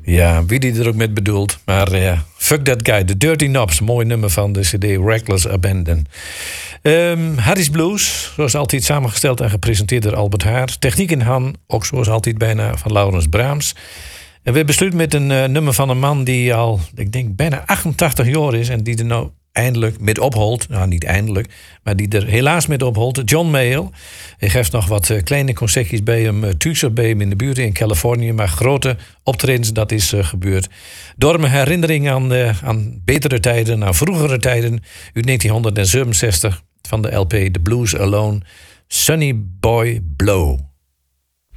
Ja, wie die er ook met bedoelt. Maar fuck that guy. The Dirty Knobs. Mooi nummer van de CD Reckless Abandon. Harry's Blues. Zoals altijd samengesteld en gepresenteerd door Albert Haar. Techniek in Han. Ook zoals altijd bijna van Laurens Braams. En we besluiten met een nummer van een man die al, ik denk, bijna 88 jaar is. En die er nou eindelijk met opholt. Nou, niet eindelijk. Maar die er helaas met opholt. John Mayall. Hij geeft nog wat kleine concertjes bij hem thuis of bij hem in de buurt in Californië. Maar grote optredens, dat is gebeurd. Door mijn herinnering aan betere tijden, aan vroegere tijden. Uit 1967 van de LP The Blues Alone. Sonny Boy Blow.